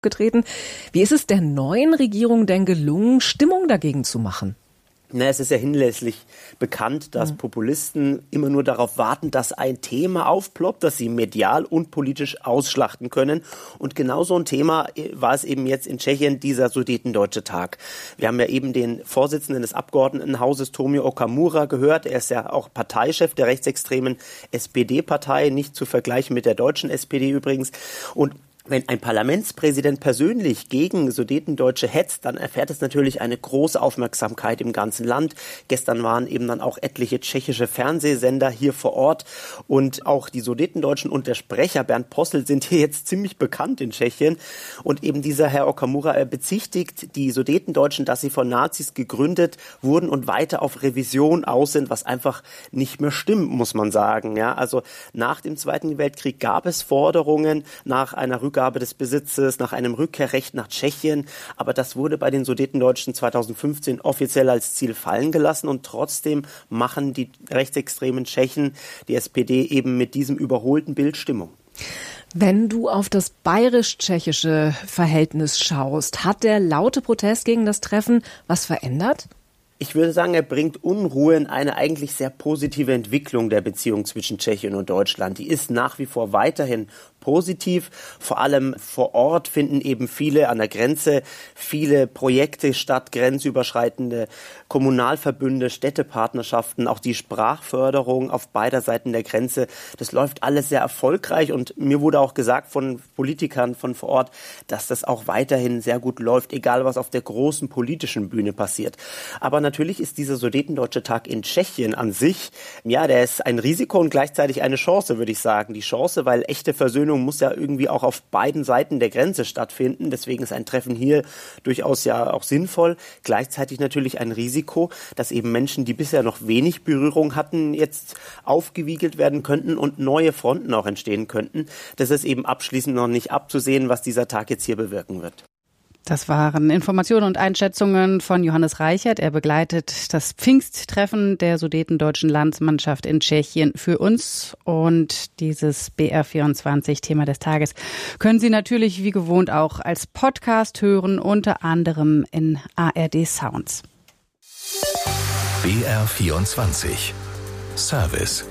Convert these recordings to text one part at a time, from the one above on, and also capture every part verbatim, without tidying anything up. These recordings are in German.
getreten. Wie ist es der neuen Regierung denn gelungen, Stimmung dagegen zu machen? Na, es ist ja hinlänglich bekannt, dass Populisten immer nur darauf warten, dass ein Thema aufploppt, das sie medial und politisch ausschlachten können. Und genau so ein Thema war es eben jetzt in Tschechien, dieser Sudetendeutsche Tag. Wir haben ja eben den Vorsitzenden des Abgeordnetenhauses, Tomio Okamura, gehört. Er ist ja auch Parteichef der rechtsextremen S P D-Partei, nicht zu vergleichen mit der deutschen S P D übrigens. Und wenn ein Parlamentspräsident persönlich gegen Sudetendeutsche hetzt, dann erfährt es natürlich eine große Aufmerksamkeit im ganzen Land. Gestern waren eben dann auch etliche tschechische Fernsehsender hier vor Ort und auch die Sudetendeutschen und der Sprecher Bernd Possel sind hier jetzt ziemlich bekannt in Tschechien. Und eben dieser Herr Okamura er bezichtigt die Sudetendeutschen, dass sie von Nazis gegründet wurden und weiter auf Revision aus sind, was einfach nicht mehr stimmt, muss man sagen. Ja, also nach dem Zweiten Weltkrieg gab es Forderungen nach einer Rückgabe des Besitzes, nach einem Rückkehrrecht nach Tschechien. Aber das wurde bei den Sudetendeutschen zweitausendfünfzehn offiziell als Ziel fallen gelassen. Und trotzdem machen die rechtsextremen Tschechen, die S P D, eben mit diesem überholten Bild Stimmung. Wenn du auf das bayerisch-tschechische Verhältnis schaust, hat der laute Protest gegen das Treffen was verändert? Ich würde sagen, er bringt Unruhe in eine eigentlich sehr positive Entwicklung der Beziehung zwischen Tschechien und Deutschland. Die ist nach wie vor weiterhin positiv. Vor allem vor Ort finden eben viele an der Grenze, viele Projekte statt, grenzüberschreitende Kommunalverbünde, Städtepartnerschaften, auch die Sprachförderung auf beider Seiten der Grenze. Das läuft alles sehr erfolgreich und mir wurde auch gesagt von Politikern von vor Ort, dass das auch weiterhin sehr gut läuft, egal was auf der großen politischen Bühne passiert. Aber natürlich ist dieser Sudetendeutsche Tag in Tschechien an sich, ja, der ist ein Risiko und gleichzeitig eine Chance, würde ich sagen. Die Chance, weil echte Versöhnung muss ja irgendwie auch auf beiden Seiten der Grenze stattfinden. Deswegen ist ein Treffen hier durchaus ja auch sinnvoll. Gleichzeitig natürlich ein Risiko, dass eben Menschen, die bisher noch wenig Berührung hatten, jetzt aufgewiegelt werden könnten und neue Fronten auch entstehen könnten. Das ist eben abschließend noch nicht abzusehen, was dieser Tag jetzt hier bewirken wird. Das waren Informationen und Einschätzungen von Johannes Reichert. Er begleitet das Pfingsttreffen der Sudetendeutschen Landsmannschaft in Tschechien für uns. Und dieses B R vierundzwanzig Thema des Tages können Sie natürlich wie gewohnt auch als Podcast hören, unter anderem in A R D Sounds. B R vierundzwanzig Service.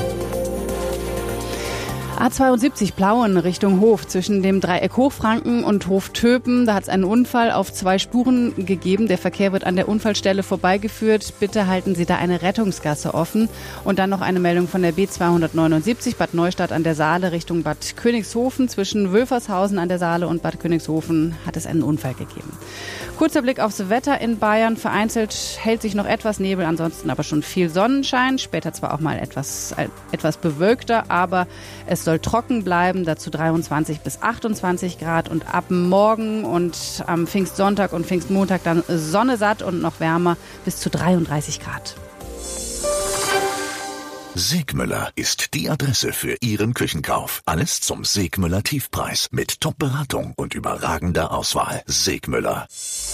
A zweiundsiebzig Plauen Richtung Hof zwischen dem Dreieck Hochfranken und Hof Töpen. Da hat es einen Unfall auf zwei Spuren gegeben. Der Verkehr wird an der Unfallstelle vorbeigeführt. Bitte halten Sie da eine Rettungsgasse offen. Und dann noch eine Meldung von der B zweihundertneunundsiebzig Bad Neustadt an der Saale Richtung Bad Königshofen. Zwischen Wülfershausen an der Saale und Bad Königshofen hat es einen Unfall gegeben. Kurzer Blick aufs Wetter in Bayern. Vereinzelt hält sich noch etwas Nebel, ansonsten aber schon viel Sonnenschein. Später zwar auch mal etwas, etwas bewölkter, aber es soll trocken bleiben, dazu dreiundzwanzig bis achtundzwanzig Grad und ab morgen und am Pfingstsonntag und Pfingstmontag dann Sonne satt und noch wärmer bis zu dreiunddreißig Grad. Segmüller ist die Adresse für Ihren Küchenkauf. Alles zum Segmüller Tiefpreis mit Top-Beratung und überragender Auswahl. Segmüller.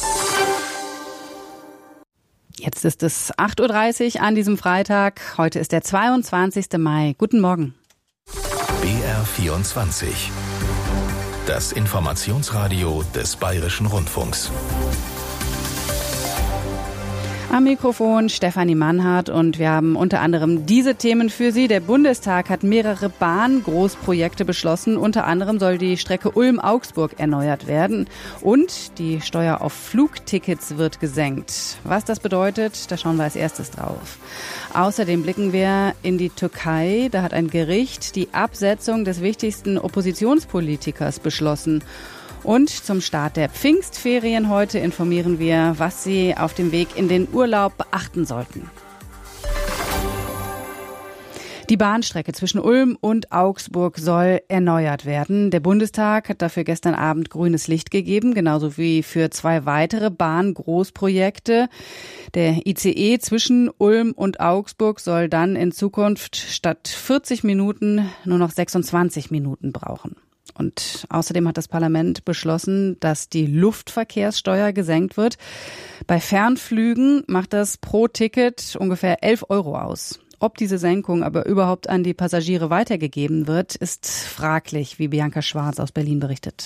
Jetzt ist es acht Uhr dreißig an diesem Freitag. Heute ist der zweiundzwanzigster Mai. Guten Morgen. B R vierundzwanzig. Das Informationsradio des Bayerischen Rundfunks. Am Mikrofon Stefanie Mannhardt und wir haben unter anderem diese Themen für Sie. Der Bundestag hat mehrere Bahngroßprojekte beschlossen. Unter anderem soll die Strecke Ulm-Augsburg erneuert werden und die Steuer auf Flugtickets wird gesenkt. Was das bedeutet, da schauen wir als erstes drauf. Außerdem blicken wir in die Türkei. Da hat ein Gericht die Absetzung des wichtigsten Oppositionspolitikers beschlossen. Und zum Start der Pfingstferien heute informieren wir, was Sie auf dem Weg in den Urlaub beachten sollten. Die Bahnstrecke zwischen Ulm und Augsburg soll erneuert werden. Der Bundestag hat dafür gestern Abend grünes Licht gegeben, genauso wie für zwei weitere Bahngroßprojekte. Der I C E zwischen Ulm und Augsburg soll dann in Zukunft statt vierzig Minuten nur noch sechsundzwanzig Minuten brauchen. Und außerdem hat das Parlament beschlossen, dass die Luftverkehrssteuer gesenkt wird. Bei Fernflügen macht das pro Ticket ungefähr elf Euro aus. Ob diese Senkung aber überhaupt an die Passagiere weitergegeben wird, ist fraglich, wie Bianca Schwarz aus Berlin berichtet.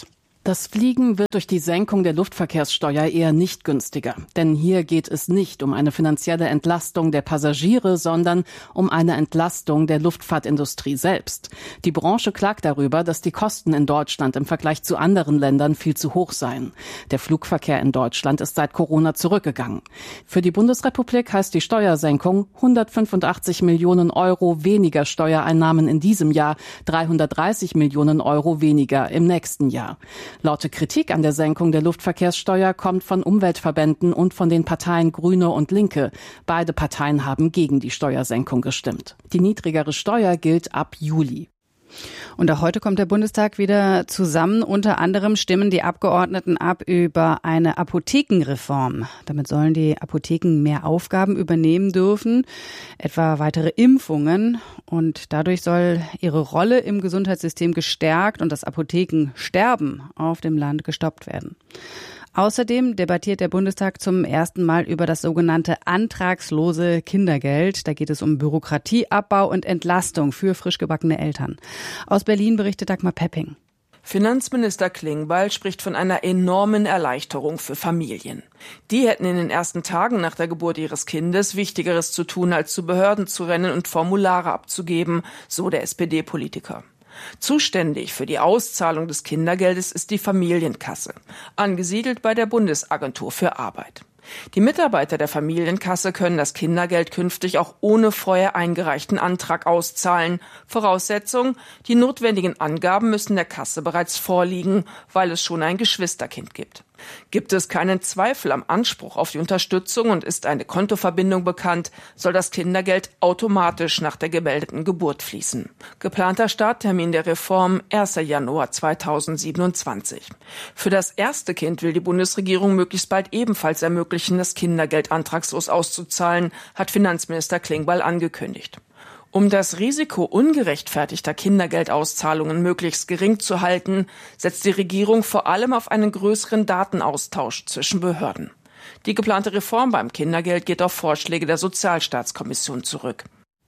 Das Fliegen wird durch die Senkung der Luftverkehrssteuer eher nicht günstiger. Denn hier geht es nicht um eine finanzielle Entlastung der Passagiere, sondern um eine Entlastung der Luftfahrtindustrie selbst. Die Branche klagt darüber, dass die Kosten in Deutschland im Vergleich zu anderen Ländern viel zu hoch seien. Der Flugverkehr in Deutschland ist seit Corona zurückgegangen. Für die Bundesrepublik heißt die Steuersenkung hundertfünfundachtzig Millionen Euro weniger Steuereinnahmen in diesem Jahr, dreihundertdreißig Millionen Euro weniger im nächsten Jahr. Laute Kritik an der Senkung der Luftverkehrssteuer kommt von Umweltverbänden und von den Parteien Grüne und Linke. Beide Parteien haben gegen die Steuersenkung gestimmt. Die niedrigere Steuer gilt ab Juli. Und auch heute kommt der Bundestag wieder zusammen. Unter anderem stimmen die Abgeordneten ab über eine Apothekenreform. Damit sollen die Apotheken mehr Aufgaben übernehmen dürfen, etwa weitere Impfungen. Und dadurch soll ihre Rolle im Gesundheitssystem gestärkt und das Apothekensterben auf dem Land gestoppt werden. Außerdem debattiert der Bundestag zum ersten Mal über das sogenannte antragslose Kindergeld. Da geht es um Bürokratieabbau und Entlastung für frisch gebackene Eltern. Aus Berlin berichtet Dagmar Pepping. Finanzminister Klingbeil spricht von einer enormen Erleichterung für Familien. Die hätten in den ersten Tagen nach der Geburt ihres Kindes Wichtigeres zu tun, als zu Behörden zu rennen und Formulare abzugeben, so der S P D-Politiker. Zuständig für die Auszahlung des Kindergeldes ist die Familienkasse, angesiedelt bei der Bundesagentur für Arbeit. Die Mitarbeiter der Familienkasse können das Kindergeld künftig auch ohne vorher eingereichten Antrag auszahlen. Voraussetzung: die notwendigen Angaben müssen der Kasse bereits vorliegen, weil es schon ein Geschwisterkind gibt. Gibt es keinen Zweifel am Anspruch auf die Unterstützung und ist eine Kontoverbindung bekannt, soll das Kindergeld automatisch nach der gemeldeten Geburt fließen. Geplanter Starttermin der Reform erster Januar zweitausendsiebenundzwanzig. Für das erste Kind will die Bundesregierung möglichst bald ebenfalls ermöglichen, das Kindergeld antragslos auszuzahlen, hat Finanzminister Klingbeil angekündigt. Um das Risiko ungerechtfertigter Kindergeldauszahlungen möglichst gering zu halten, setzt die Regierung vor allem auf einen größeren Datenaustausch zwischen Behörden. Die geplante Reform beim Kindergeld geht auf Vorschläge der Sozialstaatskommission zurück.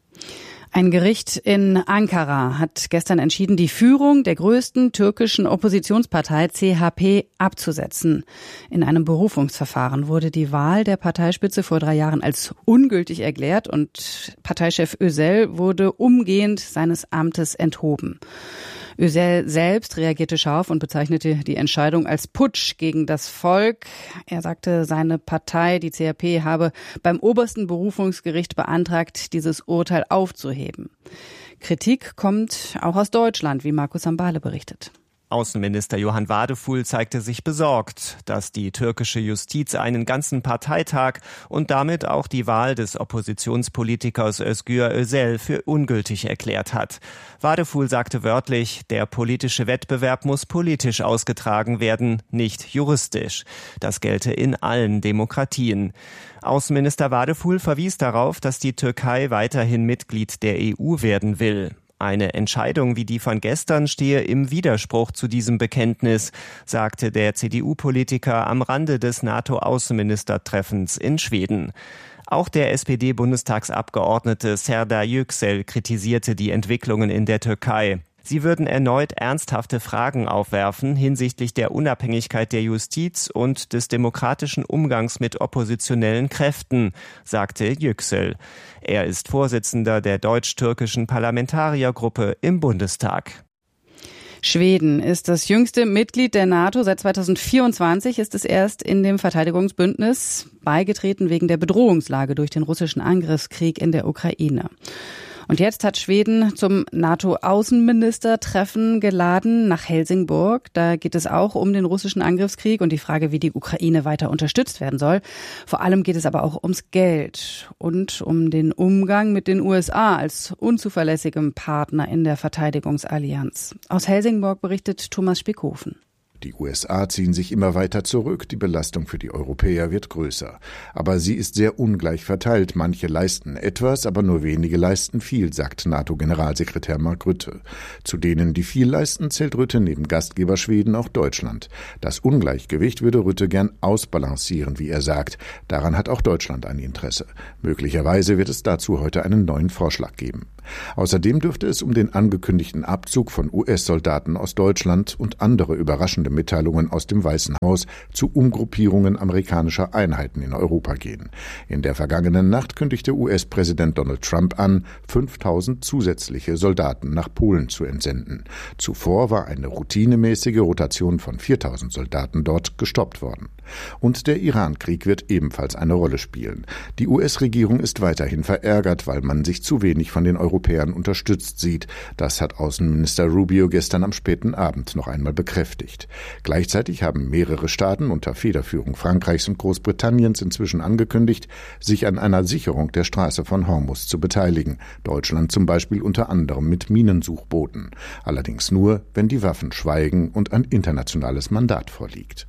Ein Gericht in Ankara hat gestern entschieden, die Führung der größten türkischen Oppositionspartei C H P abzusetzen. In einem Berufungsverfahren wurde die Wahl der Parteispitze vor drei Jahren als ungültig erklärt und Parteichef Özel wurde umgehend seines Amtes enthoben. Özel selbst reagierte scharf und bezeichnete die Entscheidung als Putsch gegen das Volk. Er sagte, seine Partei, die C H P, habe beim obersten Berufungsgericht beantragt, dieses Urteil aufzuheben. Kritik kommt auch aus Deutschland, wie Markus Sambale berichtet. Außenminister Johann Wadefuhl zeigte sich besorgt, dass die türkische Justiz einen ganzen Parteitag und damit auch die Wahl des Oppositionspolitikers Özgür Özel für ungültig erklärt hat. Wadefuhl sagte wörtlich, der politische Wettbewerb muss politisch ausgetragen werden, nicht juristisch. Das gelte in allen Demokratien. Außenminister Wadefuhl verwies darauf, dass die Türkei weiterhin Mitglied der E U werden will. Eine Entscheidung wie die von gestern stehe im Widerspruch zu diesem Bekenntnis, sagte der C D U-Politiker am Rande des NATO-Außenministertreffens in Schweden. Auch der S P D-Bundestagsabgeordnete Serdar Yüksel kritisierte die Entwicklungen in der Türkei. Sie würden erneut ernsthafte Fragen aufwerfen hinsichtlich der Unabhängigkeit der Justiz und des demokratischen Umgangs mit oppositionellen Kräften, sagte Yüksel. Er ist Vorsitzender der deutsch-türkischen Parlamentariergruppe im Bundestag. Schweden ist das jüngste Mitglied der NATO. Seit zweitausendvierundzwanzig ist es erst in dem Verteidigungsbündnis beigetreten wegen der Bedrohungslage durch den russischen Angriffskrieg in der Ukraine. Und jetzt hat Schweden zum NATO-Außenministertreffen geladen nach Helsingborg. Da geht es auch um den russischen Angriffskrieg und die Frage, wie die Ukraine weiter unterstützt werden soll. Vor allem geht es aber auch ums Geld und um den Umgang mit den U S A als unzuverlässigem Partner in der Verteidigungsallianz. Aus Helsingborg berichtet Thomas Spickhofen. Die U S A ziehen sich immer weiter zurück, die Belastung für die Europäer wird größer. Aber sie ist sehr ungleich verteilt. Manche leisten etwas, aber nur wenige leisten viel, sagt NATO-Generalsekretär Mark Rutte. Zu denen, die viel leisten, zählt Rutte neben Gastgeber Schweden auch Deutschland. Das Ungleichgewicht würde Rutte gern ausbalancieren, wie er sagt. Daran hat auch Deutschland ein Interesse. Möglicherweise wird es dazu heute einen neuen Vorschlag geben. Außerdem dürfte es um den angekündigten Abzug von U S-Soldaten aus Deutschland und andere überraschende schockierende Mitteilungen aus dem Weißen Haus zu Umgruppierungen amerikanischer Einheiten in Europa gehen. In der vergangenen Nacht kündigte U S-Präsident Donald Trump an, fünftausend zusätzliche Soldaten nach Polen zu entsenden. Zuvor war eine routinemäßige Rotation von viertausend Soldaten dort gestoppt worden. Und der Iran-Krieg wird ebenfalls eine Rolle spielen. Die U S-Regierung ist weiterhin verärgert, weil man sich zu wenig von den Europäern unterstützt sieht. Das hat Außenminister Rubio gestern am späten Abend noch einmal bekräftigt. Gleichzeitig haben mehrere Staaten unter Federführung Frankreichs und Großbritanniens inzwischen angekündigt, sich an einer Sicherung der Straße von Hormuz zu beteiligen. Deutschland zum Beispiel unter anderem mit Minensuchbooten. Allerdings nur, wenn die Waffen schweigen und ein internationales Mandat vorliegt.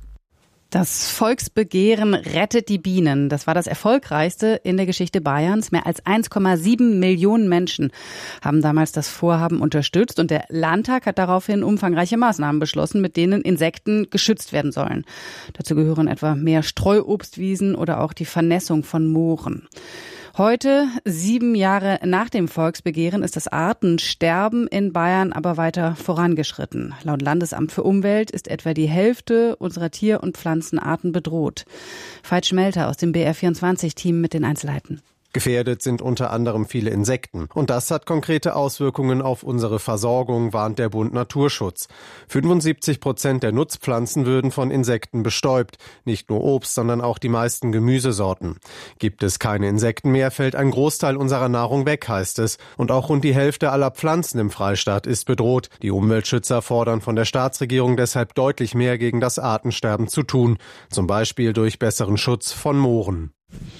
Das Volksbegehren Rettet die Bienen. Das war das erfolgreichste in der Geschichte Bayerns. Mehr als eins Komma sieben Millionen Menschen haben damals das Vorhaben unterstützt. Und der Landtag hat daraufhin umfangreiche Maßnahmen beschlossen, mit denen Insekten geschützt werden sollen. Dazu gehören etwa mehr Streuobstwiesen oder auch die Vernässung von Mooren. Heute, sieben Jahre nach dem Volksbegehren, ist das Artensterben in Bayern aber weiter vorangeschritten. Laut Landesamt für Umwelt ist etwa die Hälfte unserer Tier- und Pflanzenarten bedroht. Veit Schmelter aus dem B R vierundzwanzig-Team mit den Einzelheiten. Gefährdet sind unter anderem viele Insekten. Und das hat konkrete Auswirkungen auf unsere Versorgung, warnt der Bund Naturschutz. fünfundsiebzig Prozent der Nutzpflanzen würden von Insekten bestäubt. Nicht nur Obst, sondern auch die meisten Gemüsesorten. Gibt es keine Insekten mehr, fällt ein Großteil unserer Nahrung weg, heißt es. Und auch rund die Hälfte aller Pflanzen im Freistaat ist bedroht. Die Umweltschützer fordern von der Staatsregierung deshalb deutlich mehr gegen das Artensterben zu tun. Zum Beispiel durch besseren Schutz von Mooren.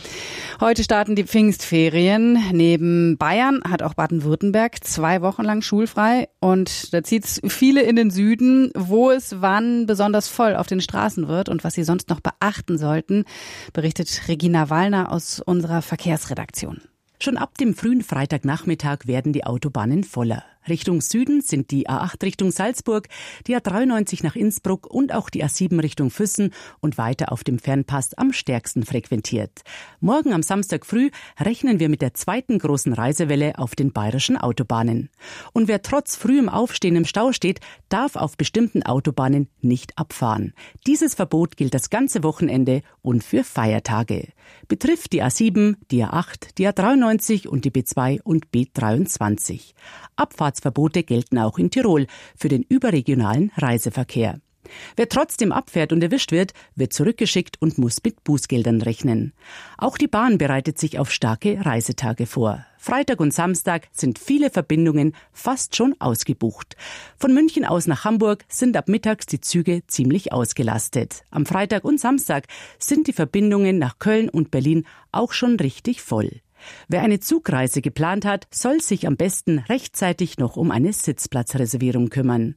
Heute starten die Pfingstferien. Neben Bayern hat auch Baden-Württemberg zwei Wochen lang schulfrei. Und da zieht's viele in den Süden, wo es wann besonders voll auf den Straßen wird und was Sie sonst noch beachten sollten, berichtet Regina Wallner aus unserer Verkehrsredaktion. Schon ab dem frühen Freitagnachmittag werden die Autobahnen voller. Richtung Süden sind die A acht Richtung Salzburg, die A dreiundneunzig nach Innsbruck und auch die A sieben Richtung Füssen und weiter auf dem Fernpass am stärksten frequentiert. Morgen am Samstag früh rechnen wir mit der zweiten großen Reisewelle auf den bayerischen Autobahnen. Und wer trotz frühem Aufstehen im Stau steht, darf auf bestimmten Autobahnen nicht abfahren. Dieses Verbot gilt das ganze Wochenende und für Feiertage. Betrifft die A sieben, die A acht, die A dreiundneunzig und die B zwei und B dreiundzwanzig. Abfahrtsverbote gelten auch in Tirol für den überregionalen Reiseverkehr. Wer trotzdem abfährt und erwischt wird, wird zurückgeschickt und muss mit Bußgeldern rechnen. Auch die Bahn bereitet sich auf starke Reisetage vor. Freitag und Samstag sind viele Verbindungen fast schon ausgebucht. Von München aus nach Hamburg sind ab mittags die Züge ziemlich ausgelastet. Am Freitag und Samstag sind die Verbindungen nach Köln und Berlin auch schon richtig voll. Wer eine Zugreise geplant hat, soll sich am besten rechtzeitig noch um eine Sitzplatzreservierung kümmern.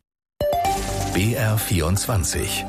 B R vierundzwanzig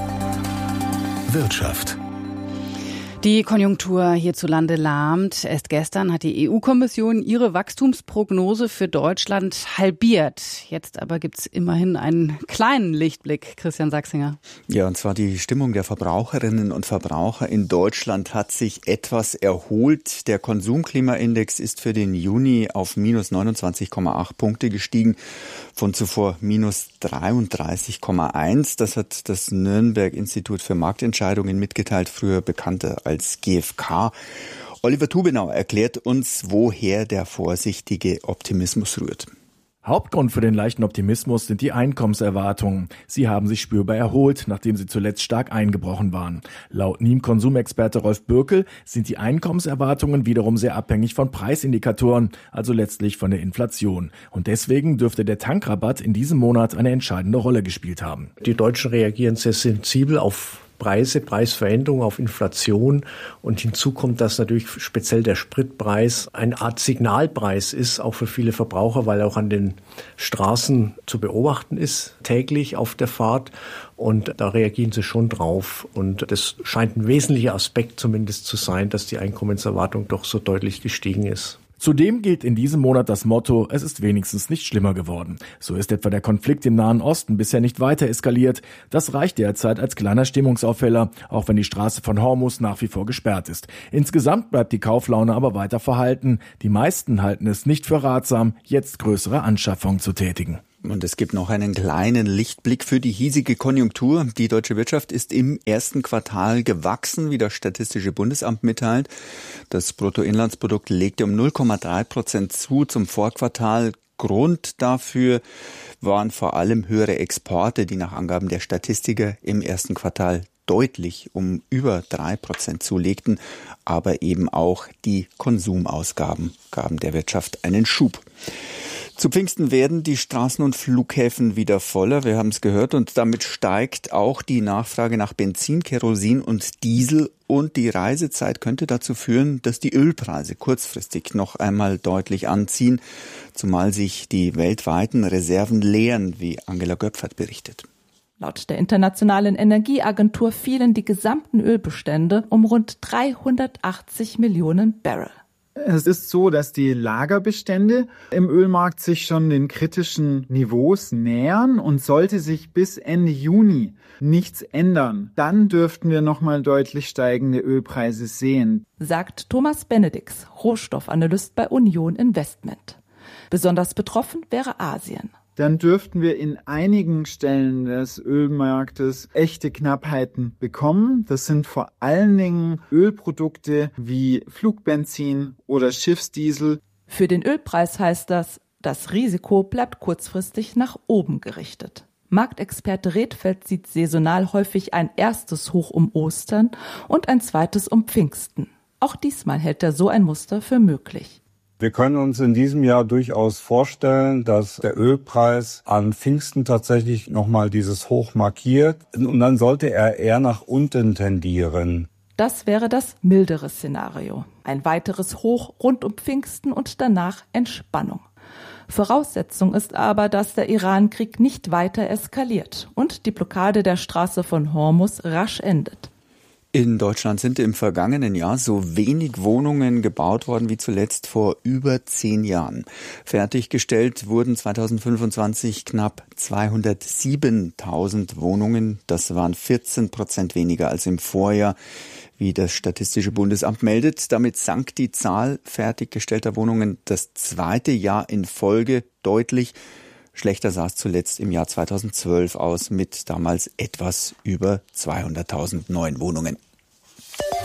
Wirtschaft. Die Konjunktur hierzulande lahmt. Erst gestern hat die E U-Kommission ihre Wachstumsprognose für Deutschland halbiert. Jetzt aber gibt's immerhin einen kleinen Lichtblick, Christian Sachsinger. Ja, und zwar die Stimmung der Verbraucherinnen und Verbraucher in Deutschland hat sich etwas erholt. Der Konsumklimaindex ist für den Juni auf minus neunundzwanzig Komma acht Punkte gestiegen, von zuvor minus dreiunddreißig Komma eins. Das hat das Nürnberg-Institut für Marktentscheidungen mitgeteilt, früher bekannter als G F K. Oliver Tubenau erklärt uns, woher der vorsichtige Optimismus rührt. Hauptgrund für den leichten Optimismus sind die Einkommenserwartungen. Sie haben sich spürbar erholt, nachdem sie zuletzt stark eingebrochen waren. Laut N I M-Konsumexperte Rolf Bürkel sind die Einkommenserwartungen wiederum sehr abhängig von Preisindikatoren, also letztlich von der Inflation. Und deswegen dürfte der Tankrabatt in diesem Monat eine entscheidende Rolle gespielt haben. Die Deutschen reagieren sehr sensibel auf Preise, Preisveränderungen, auf Inflation, und hinzu kommt, dass natürlich speziell der Spritpreis eine Art Signalpreis ist, auch für viele Verbraucher, weil er auch an den Straßen zu beobachten ist, täglich auf der Fahrt, und da reagieren sie schon drauf, und das scheint ein wesentlicher Aspekt zumindest zu sein, dass die Einkommenserwartung doch so deutlich gestiegen ist. Zudem gilt in diesem Monat das Motto, es ist wenigstens nicht schlimmer geworden. So ist etwa der Konflikt im Nahen Osten bisher nicht weiter eskaliert. Das reicht derzeit als kleiner Stimmungsaufheller, auch wenn die Straße von Hormuz nach wie vor gesperrt ist. Insgesamt bleibt die Kauflaune aber weiter verhalten. Die meisten halten es nicht für ratsam, jetzt größere Anschaffungen zu tätigen. Und es gibt noch einen kleinen Lichtblick für die hiesige Konjunktur. Die deutsche Wirtschaft ist im ersten Quartal gewachsen, wie das Statistische Bundesamt mitteilt. Das Bruttoinlandsprodukt legte um null Komma drei Prozent zu zum Vorquartal. Grund dafür waren vor allem höhere Exporte, die nach Angaben der Statistiker im ersten Quartal deutlich um über drei Prozent zulegten, aber eben auch die Konsumausgaben gaben der Wirtschaft einen Schub. Zu Pfingsten werden die Straßen und Flughäfen wieder voller, wir haben es gehört, und damit steigt auch die Nachfrage nach Benzin, Kerosin und Diesel, und die Reisezeit könnte dazu führen, dass die Ölpreise kurzfristig noch einmal deutlich anziehen, zumal sich die weltweiten Reserven leeren, wie Angela Göpfert berichtet. Laut der Internationalen Energieagentur fielen die gesamten Ölbestände um rund dreihundertachtzig Millionen Barrel. Es ist so, dass die Lagerbestände im Ölmarkt sich schon den kritischen Niveaus nähern, und sollte sich bis Ende Juni nichts ändern, dann dürften wir nochmal deutlich steigende Ölpreise sehen, sagt Thomas Benedix, Rohstoffanalyst bei Union Investment. Besonders betroffen wäre Asien. Dann dürften wir in einigen Stellen des Ölmarktes echte Knappheiten bekommen. Das sind vor allen Dingen Ölprodukte wie Flugbenzin oder Schiffsdiesel. Für den Ölpreis heißt das, das Risiko bleibt kurzfristig nach oben gerichtet. Marktexperte Redfeld sieht saisonal häufig ein erstes Hoch um Ostern und ein zweites um Pfingsten. Auch diesmal hält er so ein Muster für möglich. Wir können uns in diesem Jahr durchaus vorstellen, dass der Ölpreis an Pfingsten tatsächlich nochmal dieses Hoch markiert, und dann sollte er eher nach unten tendieren. Das wäre das mildere Szenario. Ein weiteres Hoch rund um Pfingsten und danach Entspannung. Voraussetzung ist aber, dass der Iran-Krieg nicht weiter eskaliert und die Blockade der Straße von Hormuz rasch endet. In Deutschland sind im vergangenen Jahr so wenig Wohnungen gebaut worden wie zuletzt vor über zehn Jahren. Fertiggestellt wurden zweitausendfünfundzwanzig knapp zweihundertsiebentausend Wohnungen. Das waren vierzehn Prozent weniger als im Vorjahr, wie das Statistische Bundesamt meldet. Damit sank die Zahl fertiggestellter Wohnungen das zweite Jahr in Folge deutlich. Schlechter sah es zuletzt im Jahr zweitausendzwölf aus, mit damals etwas über zweihunderttausend neuen Wohnungen.